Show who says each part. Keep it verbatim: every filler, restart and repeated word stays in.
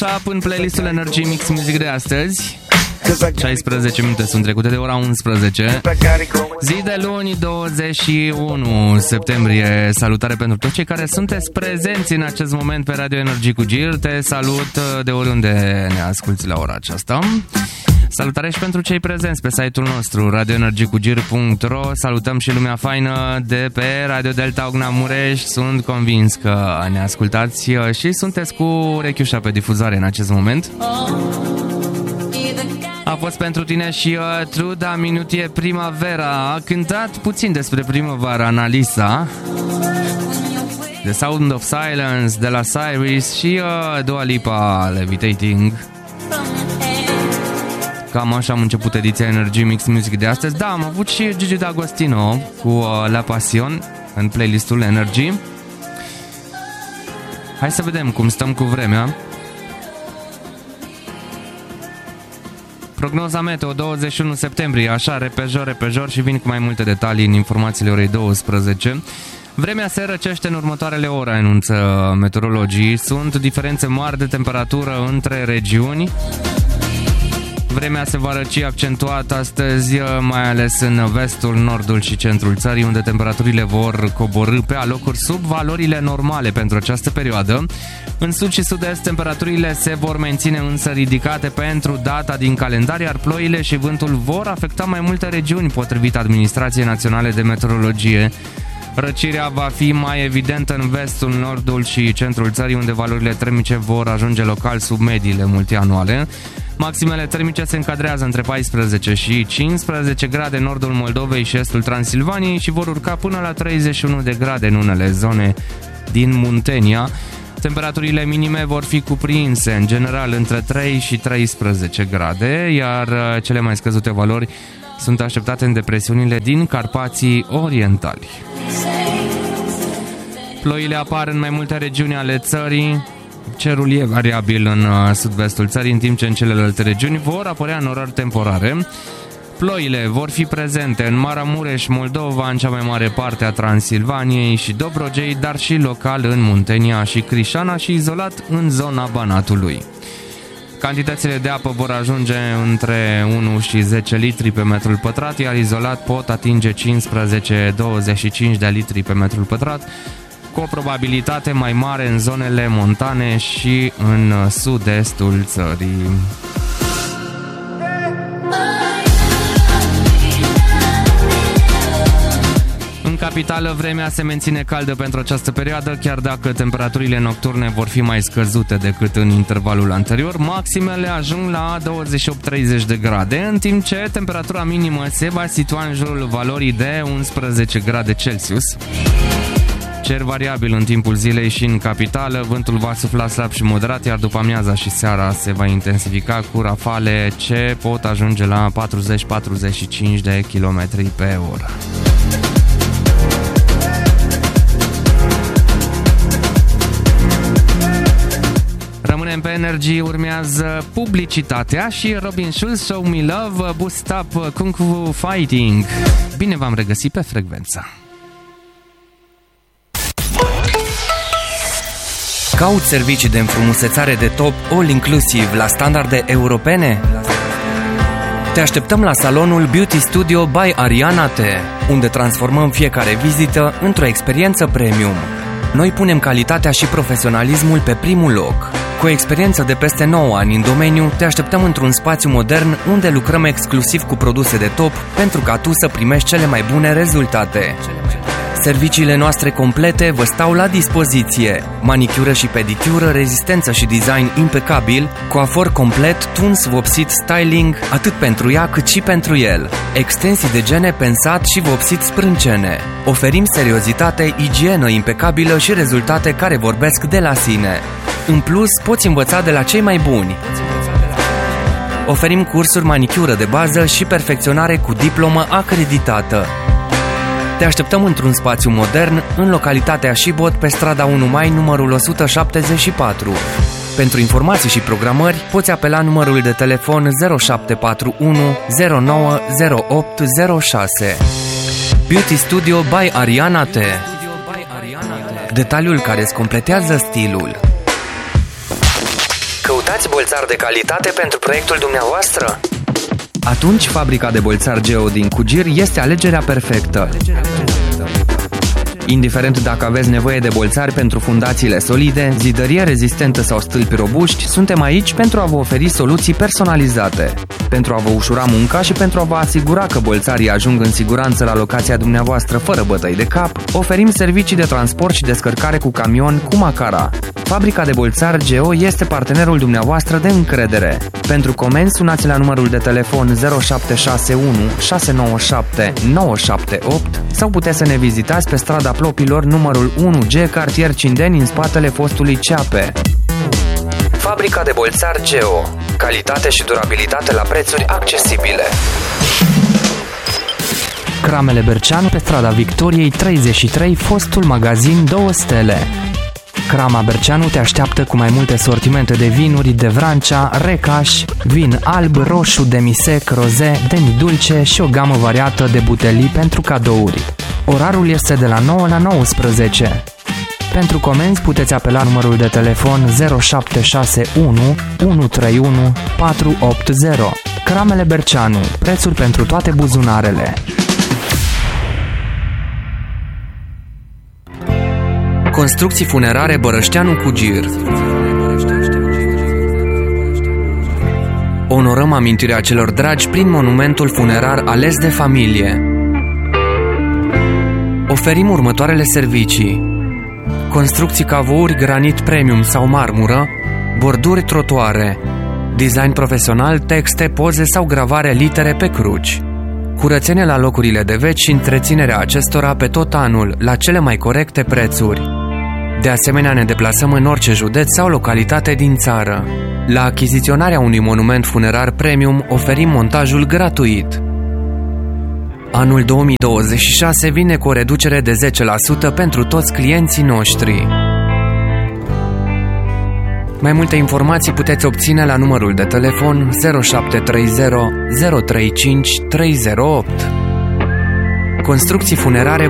Speaker 1: Top în playlistul Energy Mix Music de astăzi. șaisprezece minute sunt trecute de ora unsprezece. Zi de luni, douăzeci și unu septembrie. Salutare pentru toți cei care sunteți prezenți în acest moment pe Radio Energy cu Gir. Te salut de oriunde ne asculti la ora aceasta. Salutare și pentru cei prezenți pe site-ul nostru radio energy cu gir punct ro. Salutăm și lumea faină de pe Radio Delta Ogna Mureș. Sunt convins că ne ascultați și sunteți cu urechiușa pe difuzare în acest moment. A fost pentru tine și uh, Truda Minutie Primavera. A cântat puțin despre primăvară Analisa. The Sound of Silence de la Cyrus și uh, Dua Lipa, Levitating. Cam așa am început ediția Energy Mix Music de astăzi. Da, am avut și Gigi D'Agostino cu uh, La Passion în playlistul Energy. Hai să vedem cum stăm cu vremea. Prognoza meteo douăzeci și unu septembrie, așa, repejor, repejor și vin cu mai multe detalii în informațiile orei douăsprezece. Vremea se răcește în următoarele ore, anunță meteorologii. Sunt diferențe mari de temperatură între regiuni. Vremea se va răci accentuat astăzi, mai ales în vestul, nordul și centrul țării, unde temperaturile vor coborî pe alocuri sub valorile normale pentru această perioadă. În sud și sud-est, temperaturile se vor menține însă ridicate pentru data din calendar, iar ploile și vântul vor afecta mai multe regiuni, potrivit Administrației Naționale de Meteorologie. Răcirea va fi mai evidentă în vestul, nordul și centrul țării, unde valorile termice vor ajunge local sub mediile multianuale. Maximele termice se încadrează între paisprezece și cincisprezece grade în nordul Moldovei și estul Transilvaniei și vor urca până la treizeci și unu de grade în unele zone din Muntenia. Temperaturile minime vor fi cuprinse în general între trei și treisprezece grade, iar cele mai scăzute valori sunt așteptate în depresiunile din Carpații Orientali. Ploile apar în mai multe regiuni ale țării. Cerul e variabil în sud-vestul țării, în timp ce în celelalte regiuni vor apărea norări temporare. Ploile vor fi prezente în Maramureș, Moldova, în cea mai mare parte a Transilvaniei și Dobrogei, dar și local în Muntenia și Crișana și izolat în zona Banatului. Cantitățile de apă vor ajunge între unu și zece litri pe metrul pătrat, iar izolat pot atinge cincisprezece douăzeci și cinci de litri pe metrul pătrat, cu o probabilitate mai mare în zonele montane și în sud-estul țării. În capitală, vremea se menține caldă pentru această perioadă, chiar dacă temperaturile nocturne vor fi mai scăzute decât în intervalul anterior. Maximele ajung la douăzeci și opt treizeci de grade, în timp ce temperatura minimă se va situa în jurul valorii de unsprezece grade Celsius. Cer variabil în timpul zilei și în capitală, vântul va sufla slab și moderat, iar după amiaza și seara se va intensifica cu rafale ce pot ajunge la patruzeci patruzeci și cinci de kilometri pe oră. Rămânem pe Energy, urmează publicitatea și Robin Schulz, Show Me Love, Boost Up, Kung Fu Fighting. Bine v-am regăsit pe frecvența.
Speaker 2: Cauți servicii de înfrumusețare de top all-inclusiv la standarde europene? Te așteptăm la salonul Beauty Studio by Ariana T, unde transformăm fiecare vizită într-o experiență premium. Noi punem calitatea și profesionalismul pe primul loc. Cu o experiență de peste nouă ani în domeniu, te așteptăm într-un spațiu modern unde lucrăm exclusiv cu produse de top pentru ca tu să primești cele mai bune rezultate. Serviciile noastre complete vă stau la dispoziție. Manicură și pedicură, rezistență și design impecabil, coafor complet, tuns, vopsit, styling, atât pentru ea cât și pentru el. Extensii de gene pensat și vopsit sprâncene. Oferim seriozitate, igienă impecabilă și rezultate care vorbesc de la sine. În plus, poți învăța de la cei mai buni. Oferim cursuri manicură de bază și perfecționare cu diplomă acreditată. Te așteptăm într-un spațiu modern, în localitatea Șibot, pe strada unu mai, numărul o sută șaptezeci și patru. Pentru informații și programări, poți apela numărul de telefon zero șapte patru unu zero nouă zero opt zero șase. Beauty Studio by Ariana T. Detaliul care îți completează stilul. Căutați bolțari de calitate pentru proiectul dumneavoastră? Atunci Fabrica de Bolțari Geo din Cugir este alegerea perfectă. Indiferent dacă aveți nevoie de bolțari pentru fundațiile solide, zidărie rezistentă sau stâlpi robuști, suntem aici pentru a vă oferi soluții personalizate. Pentru a vă ușura munca și pentru a vă asigura că bolțarii ajung în siguranță la locația dumneavoastră fără bătăi de cap, oferim servicii de transport și descărcare cu camion cu Macara. Fabrica de Bolțari Geo este partenerul dumneavoastră de încredere. Pentru comenzi, sunați la numărul de telefon zero șapte șase unu șase nouă șapte nouă șapte opt sau puteți să ne vizitați pe strada Plopilor, numărul unu G, cartier Cindeni, în spatele fostului C A P E. Fabrica de Bolțari Geo. Calitate și durabilitate la prețuri accesibile.
Speaker 3: Cramele Berceanu, pe strada Victoriei treizeci și trei, fostul magazin Două Stele. Crama Berceanu te așteaptă cu mai multe sortimente de vinuri de Vrancea, Recaș, vin alb, roșu, demisec, roze, demidulce și o gamă variată de butelii pentru cadouri. Orarul este de la nouă la nouăsprezece. Pentru comenzi puteți apela numărul de telefon zero șapte șase unu unu trei unu patru opt zero. Cramele Berceanu, prețuri pentru toate buzunarele.
Speaker 2: Construcții funerare Bărășteanu Cugir. Onorăm amintirea celor dragi prin monumentul funerar ales de familie. Oferim următoarele servicii: construcții cavouri, granit premium sau marmură, borduri trotuare, design profesional, texte, poze sau gravare litere pe cruci, curățenie la locurile de veci și întreținerea acestora pe tot anul, la cele mai corecte prețuri. De asemenea, ne deplasăm în orice județ sau localitate din țară. La achiziționarea unui monument funerar premium oferim montajul gratuit. Anul două mii douăzeci și șase vine cu o reducere de zece la sută pentru toți clienții noștri. Mai multe informații puteți obține la numărul de telefon zero șapte trei zero zero trei cinci trei zero opt. Construcții funerare